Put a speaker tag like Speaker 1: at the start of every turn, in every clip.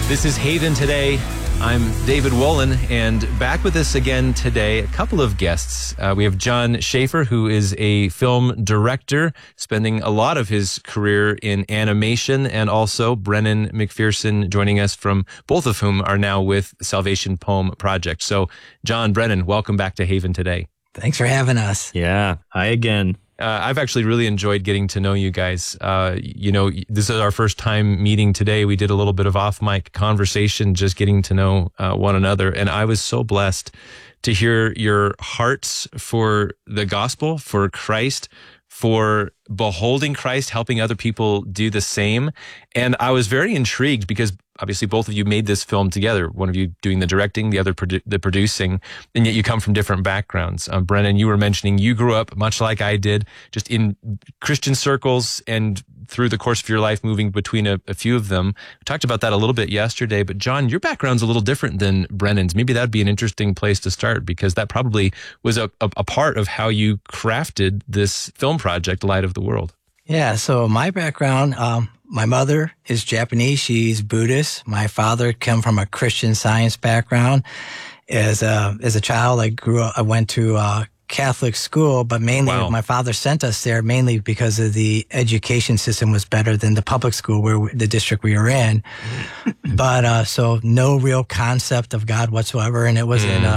Speaker 1: This is Haven Today. I'm David Wolin, and back with us again today, a couple of guests. We have John Schaefer, who is a film director, spending a lot of his career in animation, and also Brennan McPherson joining us, from both of whom are now with Salvation Poem Project. So, John, Brennan, welcome back to Haven Today.
Speaker 2: Thanks for having us.
Speaker 3: Yeah, hi again.
Speaker 1: I've actually really enjoyed getting to know you guys. This is our first time meeting today. We did a little bit of off-mic conversation, just getting to know one another. And I was so blessed to hear your hearts for the gospel, for Christ, for beholding Christ, helping other people do the same. And I was very intrigued because obviously both of you made this film together, one of you doing the directing, the other the producing, and yet you come from different backgrounds. Brennan, you were mentioning you grew up, much like I did, just in Christian circles, and through the course of your life moving between a few of them. We talked about that a little bit yesterday, but John, your background's a little different than Brennan's. Maybe that'd be an interesting place to start, because that probably was a part of how you crafted this film project, Light of the World.
Speaker 2: Yeah, so my background, my mother is Japanese. She's Buddhist. My father came from a Christian Science background. As a child, I went to Catholic school, but mainly my father sent us there mainly because of the education system was better than the public school the district we were in. But so no real concept of God whatsoever. And it was in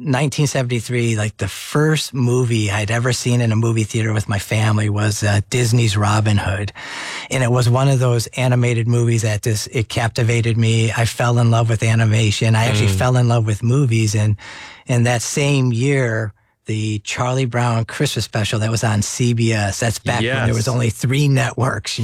Speaker 2: 1973, like the first movie I'd ever seen in a movie theater with my family was Disney's Robin Hood. And it was one of those animated movies that it captivated me. I fell in love with animation. I actually fell in love with movies. And in that same year, the Charlie Brown Christmas special that was on CBS. That's back when there was only 3 networks,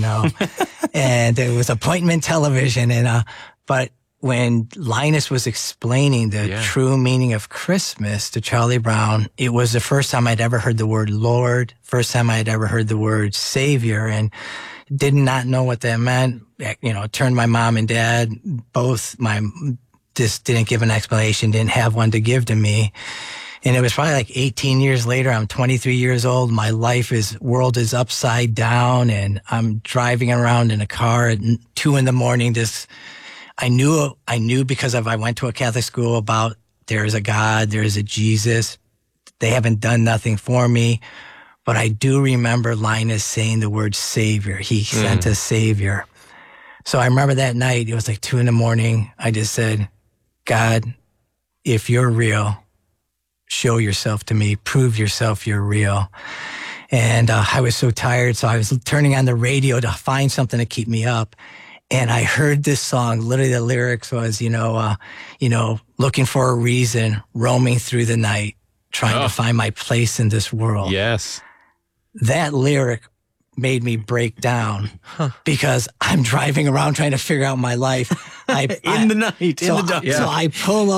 Speaker 2: and it was appointment television. And but when Linus was explaining the true meaning of Christmas to Charlie Brown, it was the first time I'd ever heard the word Lord, first time I'd ever heard the word Savior, and did not know what that meant. Turned my mom and dad, just didn't give an explanation, didn't have one to give to me. And it was probably like 18 years later. I'm 23 years old. My world is upside down, and I'm driving around in a car at 2 a.m. I knew because I went to a Catholic school about there is a God, there is a Jesus. They haven't done nothing for me. But I do remember Linus saying the word Savior. He sent a Savior. So I remember that night, it was like 2 a.m. I just said, God, if you're real, show yourself to me, prove yourself you're real. And I was so tired, so I was turning on the radio to find something to keep me up. And I heard this song. Literally the lyrics was, looking for a reason, roaming through the night, trying to find my place in this world.
Speaker 1: Yes.
Speaker 2: That lyric made me break down because I'm driving around trying to figure out my life.
Speaker 3: In the night, in the dark.
Speaker 2: So I pull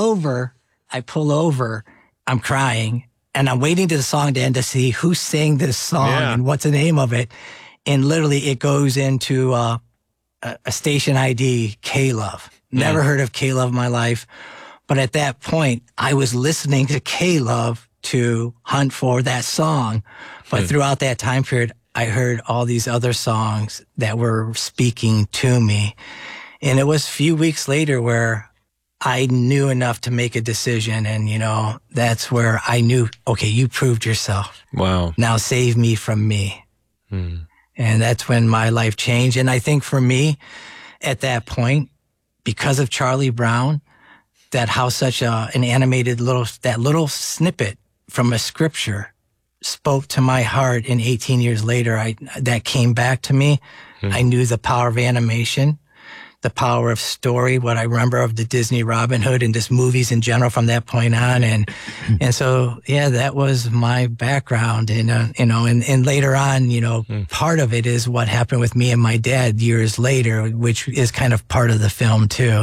Speaker 2: over, I'm crying, and I'm waiting to the song to end to see who sang this song and what's the name of it. And literally it goes into a station ID, K-Love. Never heard of K-Love in my life. But at that point, I was listening to K-Love to hunt for that song. But throughout that time period, I heard all these other songs that were speaking to me. And it was a few weeks later where I knew enough to make a decision. And, that's where I knew, okay, you proved yourself.
Speaker 1: Wow.
Speaker 2: Now save me from me. And that's when my life changed. And I think for me, at that point, because of Charlie Brown, that how such an animated little snippet from a scripture spoke to my heart, and 18 years later, that came back to me. I knew the power of animation, the power of story, what I remember of the Disney Robin Hood and just movies in general from that point on. And so, that was my background. And, and later on, part of it is what happened with me and my dad years later, which is kind of part of the film too.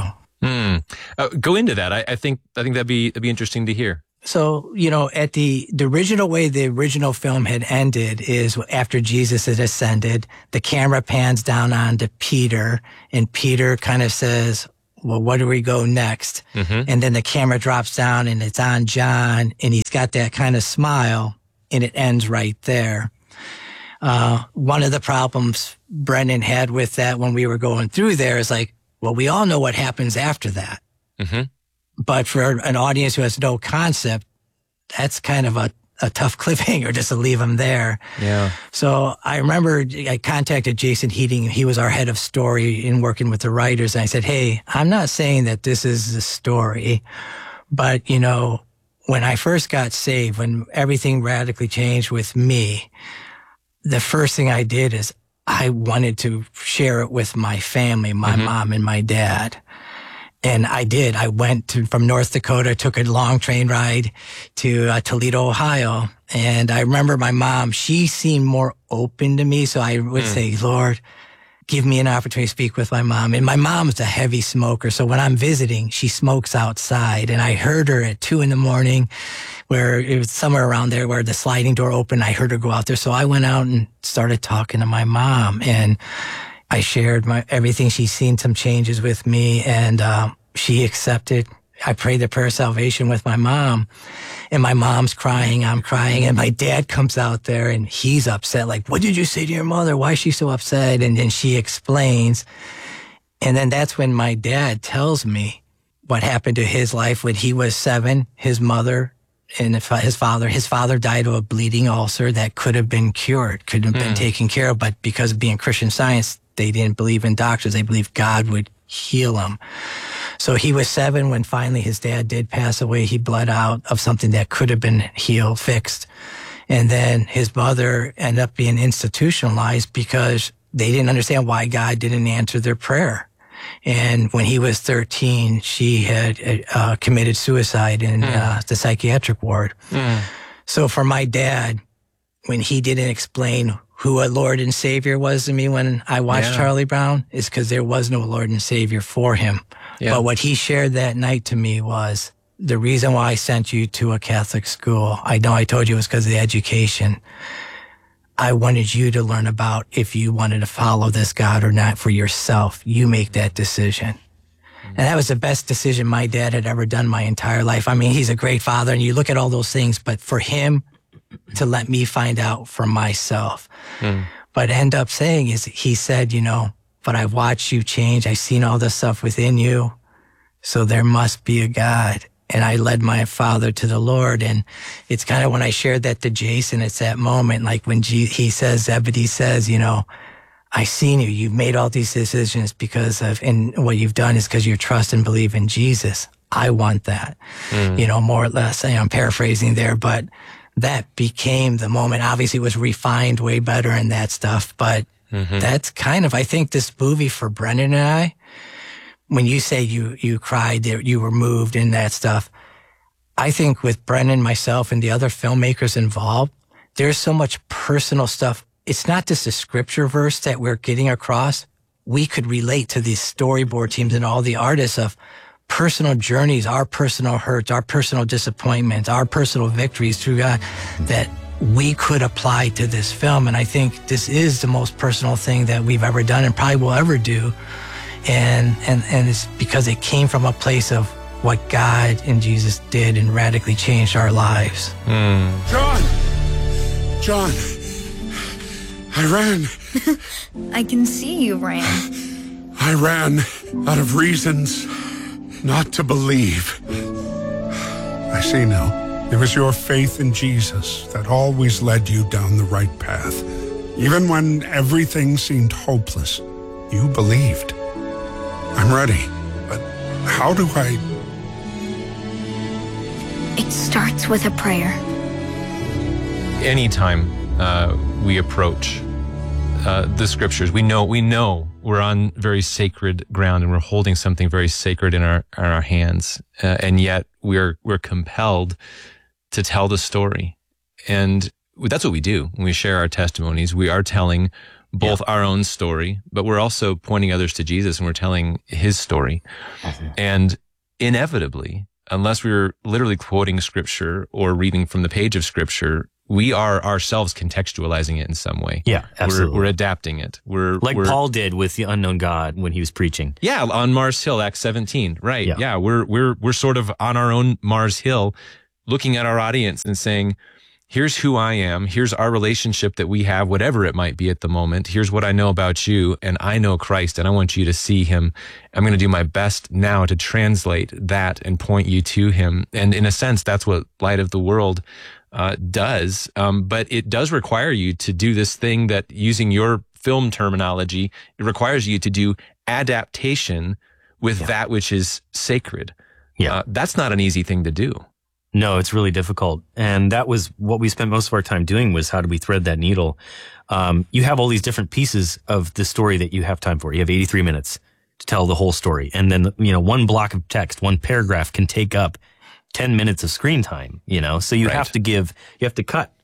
Speaker 1: Go into that. I think that'd be interesting to hear.
Speaker 2: So, at the original way the original film had ended is after Jesus had ascended, the camera pans down onto Peter, and Peter kind of says, well, where do we go next? And then the camera drops down and it's on John, and he's got that kind of smile, and it ends right there. One of the problems Brennan had with that when we were going through there is like, Well, we all know what happens after that.
Speaker 1: Mm-hmm.
Speaker 2: But for an audience who has no concept, that's kind of a tough cliffhanger just to leave them there.
Speaker 1: Yeah.
Speaker 2: So I remember I contacted Jason Heating. He was our head of story in working with the writers. And I said, hey, I'm not saying that this is the story, but, you know, when I first got saved, when everything radically changed with me, the first thing I did is I wanted to share it with my family, my mom and my dad. And I did. I went from North Dakota, took a long train ride to Toledo, Ohio. And I remember my mom, she seemed more open to me. So I would say, Lord, give me an opportunity to speak with my mom. And my mom's a heavy smoker. So when I'm visiting, she smokes outside. And I heard her at 2 a.m, where it was somewhere around there where the sliding door opened. I heard her go out there. So I went out and started talking to my mom, and I shared everything. She's seen some changes with me, and she accepted. I prayed the prayer of salvation with my mom, and my mom's crying. I'm crying, and my dad comes out there, and he's upset. Like, what did you say to your mother? Why is she so upset? And then she explains. And then that's when my dad tells me what happened to his life when he was 7. His mother and his father died of a bleeding ulcer that could have been cured, could have been taken care of. But because of being Christian Science, they didn't believe in doctors. They believed God would heal him. So he was 7 when finally his dad did pass away. He bled out of something that could have been healed, fixed. And then his mother ended up being institutionalized because they didn't understand why God didn't answer their prayer. And when he was 13, she had committed suicide in the psychiatric ward. So for my dad, when he didn't explain who a Lord and Savior was to me when I watched Charlie Brown, is because there was no Lord and Savior for him. Yeah. But what he shared that night to me was, the reason why I sent you to a Catholic school, I know I told you it was because of the education. I wanted you to learn about if you wanted to follow this God or not for yourself. You make that decision. And that was the best decision my dad had ever done my entire life. I mean, he's a great father, and you look at all those things, but for him to let me find out for myself. But end up saying is, he said, you know, but I've watched you change. I've seen all this stuff within you. So there must be a God. And I led my father to the Lord. And it's kind of when I shared that to Jason, it's that moment, like when he says, Zebedee says, you know, I've seen you. You've made all these decisions because of, and what you've done is because you trust and believe in Jesus. I want that, you know, more or less. I'm paraphrasing there, but that became the moment. Obviously, it was refined way better and that stuff. But that's kind of, I think, this movie for Brendan and I, when you say you cried, you were moved and that stuff, I think with Brendan, myself, and the other filmmakers involved, there's so much personal stuff. It's not just a scripture verse that we're getting across. We could relate to these storyboard teams and all the artists of personal journeys, our personal hurts, our personal disappointments, our personal victories through God that we could apply to this film. And I think this is the most personal thing that we've ever done and probably will ever do. And it's because it came from a place of what God and Jesus did and radically changed our lives.
Speaker 4: John, I ran.
Speaker 5: I can see you ran.
Speaker 4: I ran out of reasons not to believe. I see now. It was your faith in Jesus that always led you down the right path. Even when everything seemed hopeless, you believed. I'm ready, but how do I...
Speaker 5: It starts with a prayer.
Speaker 1: Anytime we approach the scriptures, we know we're on very sacred ground, and we're holding something very sacred in our hands, and yet we're compelled to tell the story. And that's what we do when we share our testimonies. We are telling both our own story, but we're also pointing others to Jesus, and we're telling his story. And inevitably, unless we're literally quoting scripture or reading from the page of scripture, we are ourselves contextualizing it in some way.
Speaker 3: Yeah, absolutely.
Speaker 1: We're adapting it. We're
Speaker 3: Paul did with the unknown God when he was preaching.
Speaker 1: Yeah, on Mars Hill, Acts 17. Right. Yeah, we're sort of on our own Mars Hill, looking at our audience and saying, here's who I am. Here's our relationship that we have, whatever it might be at the moment. Here's what I know about you, and I know Christ, and I want you to see him. I'm going to do my best now to translate that and point you to him. And in a sense, that's what Light of the World does. But it does require you to do this thing that, using your film terminology, it requires you to do adaptation with that which is sacred. Yeah. That's not an easy thing to do.
Speaker 3: No, it's really difficult. And that was what we spent most of our time doing, was how do we thread that needle? You have all these different pieces of the story that you have time for. You have 83 minutes to tell the whole story. And then, one block of text, one paragraph can take up 10 minutes of screen time, So you have to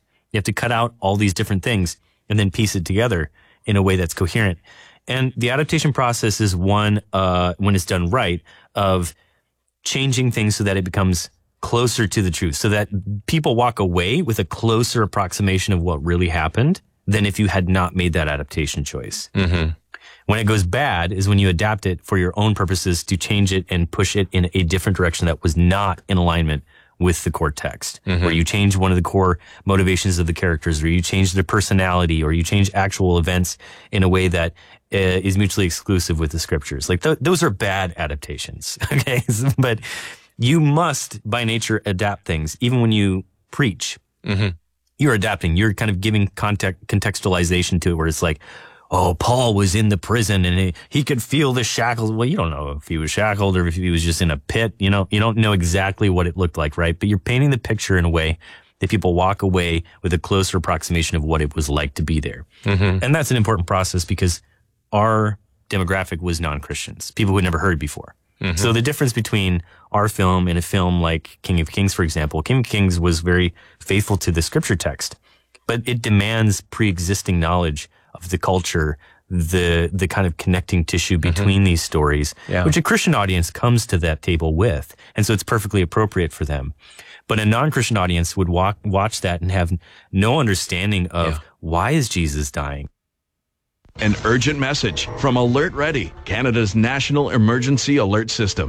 Speaker 3: cut out all these different things and then piece it together in a way that's coherent. And the adaptation process is one, when it's done right, of changing things so that it becomes closer to the truth, so that people walk away with a closer approximation of what really happened than if you had not made that adaptation choice. Mm-hmm. When it goes bad is when you adapt it for your own purposes to change it and push it in a different direction that was not in alignment with the core text, where you change one of the core motivations of the characters, or you change their personality, or you change actual events in a way that is mutually exclusive with the scriptures. Like those are bad adaptations. Okay. But you must, by nature, adapt things. Even when you preach, you're adapting. You're kind of giving contextualization to it, where it's like, oh, Paul was in the prison and he could feel the shackles. Well, you don't know if he was shackled or if he was just in a pit. You don't know exactly what it looked like, right? But you're painting the picture in a way that people walk away with a closer approximation of what it was like to be there. And that's an important process, because our demographic was non-Christians, people who had never heard before. So the difference between our film and a film like King of Kings, for example, King of Kings was very faithful to the scripture text, but it demands pre-existing knowledge of the culture, the kind of connecting tissue between these stories, which a Christian audience comes to that table with. And so it's perfectly appropriate for them. But a non-Christian audience would watch that and have no understanding of why is Jesus dying?
Speaker 6: An urgent message from Alert Ready, Canada's national emergency alert system.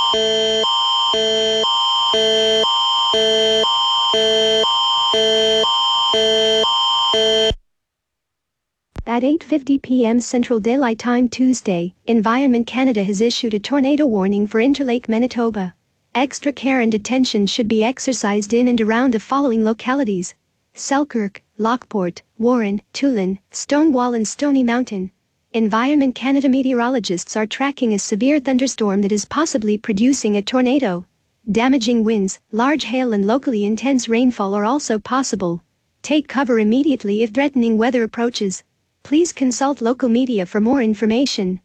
Speaker 7: At 8:50 p.m. Central Daylight Time Tuesday, Environment Canada has issued a tornado warning for Interlake, Manitoba. Extra care and attention should be exercised in and around the following localities: Selkirk, Lockport, Warren, Tulin, Stonewall and Stony Mountain. Environment Canada meteorologists are tracking a severe thunderstorm that is possibly producing a tornado. Damaging winds, large hail and locally intense rainfall are also possible. Take cover immediately if threatening weather approaches. Please consult local media for more information.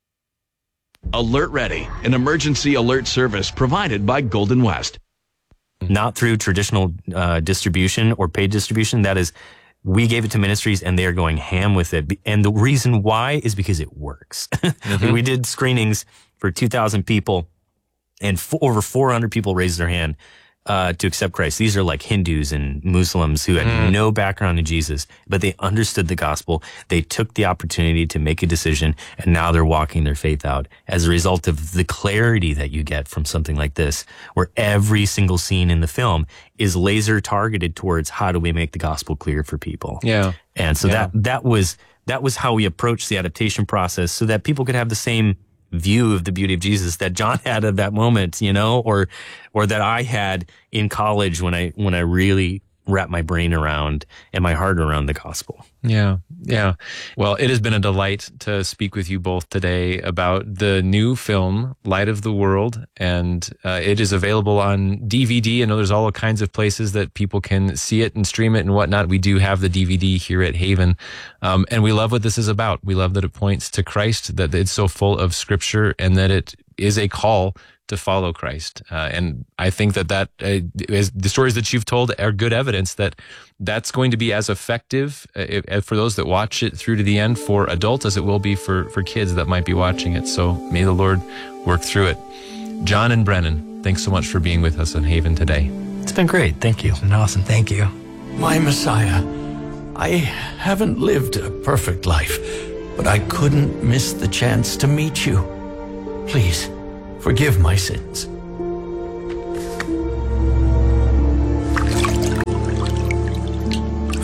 Speaker 6: Alert Ready, an emergency alert service provided by Golden West.
Speaker 3: Not through traditional distribution or paid distribution. That is, we gave it to ministries and they're going ham with it. And the reason why is because it works. We did screenings for 2,000 people, and over 400 people raised their hand to accept Christ. These are like Hindus and Muslims who had no background in Jesus, but they understood the gospel. They took the opportunity to make a decision, and now they're walking their faith out as a result of the clarity that you get from something like this, where every single scene in the film is laser targeted towards how do we make the gospel clear for people. Yeah. And so that was how we approached the adaptation process, so that people could have the same view of the beauty of Jesus that John had at that moment, or that I had in college when I really wrapped my brain around and my heart around the gospel.
Speaker 1: Yeah. Well, it has been a delight to speak with you both today about the new film, Light of the World, and it is available on DVD. I know there's all kinds of places that people can see it and stream it and whatnot. We do have the DVD here at Haven, and we love what this is about. We love that it points to Christ, that it's so full of Scripture, and that it is a call to follow Christ. And I think that is, the stories that you've told are good evidence that that's going to be as effective for those that watch it through to the end for adults as it will be for kids that might be watching it. So may the Lord work through it. John and Brennan, thanks so much for being with us in Haven today.
Speaker 3: It's been great. Thank you.
Speaker 2: It's been awesome. Thank you.
Speaker 8: My Messiah, I haven't lived a perfect life, but I couldn't miss the chance to meet you. Please, forgive my sins.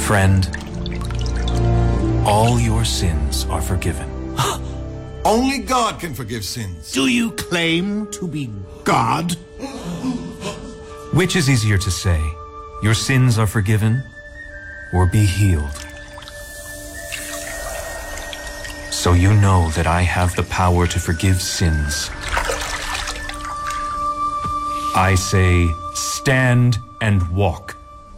Speaker 9: Friend, all your sins are forgiven.
Speaker 10: Only God can forgive sins.
Speaker 11: Do you claim to be God?
Speaker 9: Which is easier to say, your sins are forgiven, or be healed? So you know that I have the power to forgive sins. I say, stand and walk.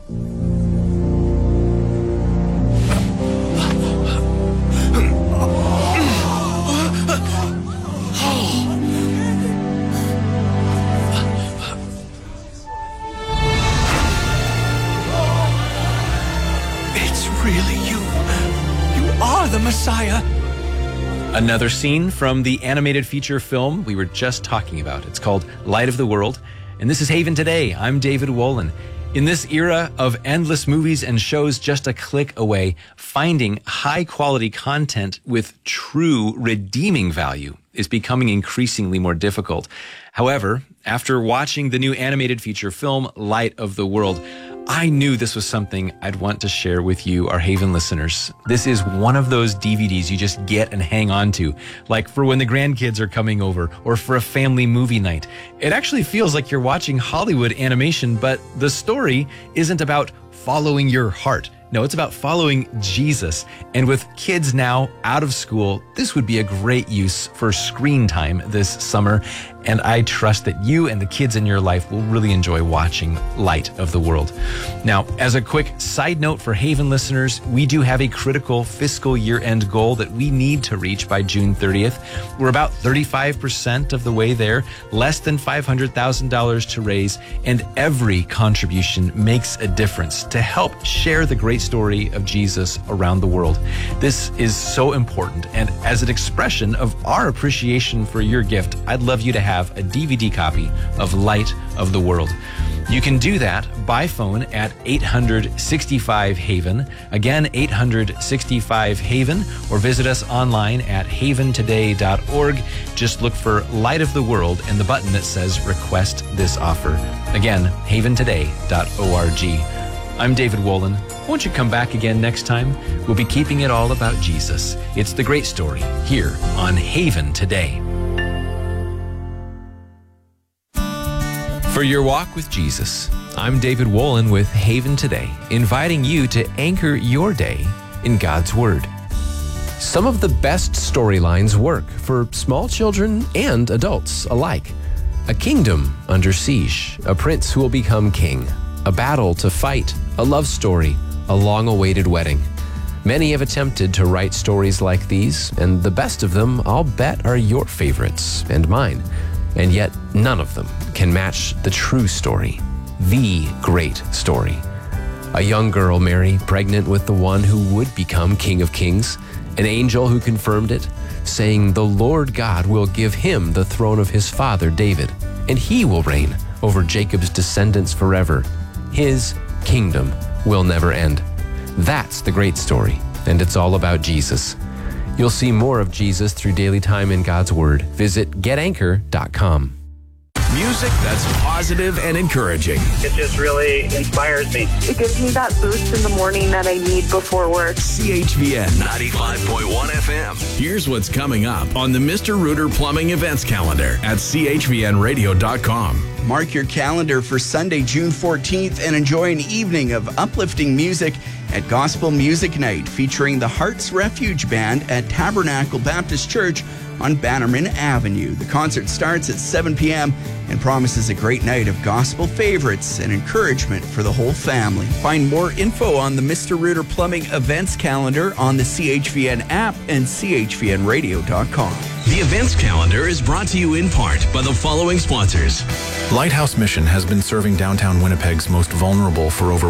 Speaker 8: The Messiah.
Speaker 1: Another scene from the animated feature film we were just talking about. It's called Light of the World, and this is Haven Today. I'm David Wolin. In this era of endless movies and shows just a click away, finding high-quality content with true redeeming value is becoming increasingly more difficult. However, after watching the new animated feature film, Light of the World, I knew this was something I'd want to share with you, our Haven listeners. This is one of those DVDs you just get and hang on to, like for when the grandkids are coming over or for a family movie night. It actually feels like you're watching Hollywood animation, but the story isn't about following your heart. No, it's about following Jesus. And with kids now out of school, this would be a great use for screen time this summer. And I trust that you and the kids in your life will really enjoy watching Light of the World. Now, as a quick side note for Haven listeners, we do have a critical fiscal year-end goal that we need to reach by June 30th. We're about 35% of the way there, less than $500,000 to raise, and every contribution makes a difference to help share the great story of Jesus around the world. This is so important, and as an expression of our appreciation for your gift, I'd love you to have a DVD copy of Light of the World. You can do that by phone at 865-HAVEN. Again, 865-HAVEN, or visit us online at haventoday.org. Just look for Light of the World and the button that says Request This Offer. Again, haventoday.org. I'm David Wolin. Won't you come back again next time? We'll be keeping it all about Jesus. It's the great story here on Haven Today. For your walk with Jesus, I'm David Wolin with Haven Today, inviting you to anchor your day in God's Word. Some of the best storylines work for small children and adults alike. A kingdom under siege, a prince who will become king, a battle to fight, a love story, a long-awaited wedding. Many have attempted to write stories like these, and the best of them, I'll bet, are your favorites and mine. And yet, none of them can match the true story, the great story. A young girl, Mary, pregnant with the one who would become King of Kings, an angel who confirmed it, saying the Lord God will give him the throne of his father David, and he will reign over Jacob's descendants forever. His kingdom will never end. That's the great story, and it's all about Jesus. You'll see more of Jesus through daily time in God's Word. Visit getanchor.com.
Speaker 6: Music that's positive and encouraging.
Speaker 12: It just really inspires me.
Speaker 13: It gives me that boost in the morning that I need before work.
Speaker 6: CHVN 95.1 FM. Here's what's coming up on the Mr. Rooter Plumbing Events Calendar at chvnradio.com.
Speaker 14: Mark your calendar for Sunday, June 14th, and enjoy an evening of uplifting music at Gospel Music Night featuring the Hearts Refuge Band at Tabernacle Baptist Church on Bannerman Avenue. The concert starts at 7 p.m. and promises a great night of gospel favorites and encouragement for the whole family. Find more info on the Mr. Rooter Plumbing Events Calendar on the CHVN app and chvnradio.com.
Speaker 6: The events calendar is brought to you in part by the following sponsors.
Speaker 15: Lighthouse Mission has been serving downtown Winnipeg's most vulnerable for over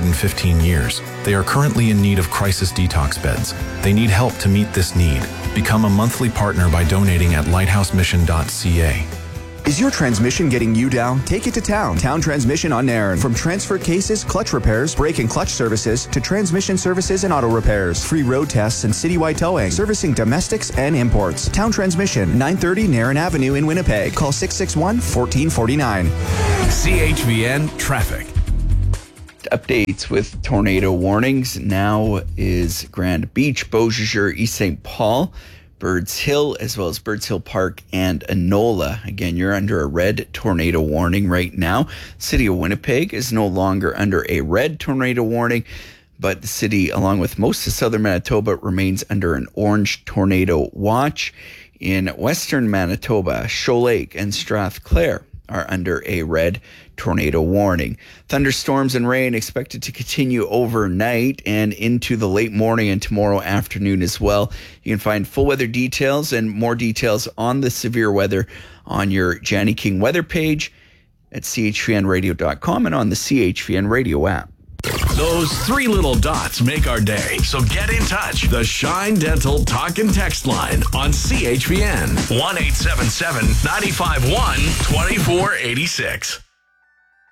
Speaker 15: 115 years. They are currently in need of crisis detox beds. They need help to meet this need. Become a monthly partner by donating at lighthousemission.ca.
Speaker 16: Is your transmission getting you down? Take it to Town. Town Transmission on Nairn. From transfer cases, clutch repairs, brake and clutch services, to transmission services and auto repairs. Free road tests and citywide towing. Servicing domestics and imports. Town Transmission, 930 Nairn Avenue in Winnipeg. Call 661-1449.
Speaker 6: CHVN Traffic.
Speaker 14: updates with tornado warnings now is Grand Beach, Beausejour, East St. Paul, Birds Hill, as well as Birds Hill Park and Enola. Again, you're under a red tornado warning right now. City of Winnipeg is no longer under a red tornado warning, but the city, along with most of southern Manitoba, remains under an orange tornado watch. In western Manitoba, Shoal Lake and Strathclair are under a red tornado warning. Thunderstorms and rain expected to continue overnight and into the late morning and tomorrow afternoon as well. You can find full weather details and more details on the severe weather on your Janny King weather page at chvnradio.com and on the CHVN radio app.
Speaker 6: Those three little dots make our day. So get in touch. The Shine Dental Talk and Text line on CHVN. 1-877-951-2486.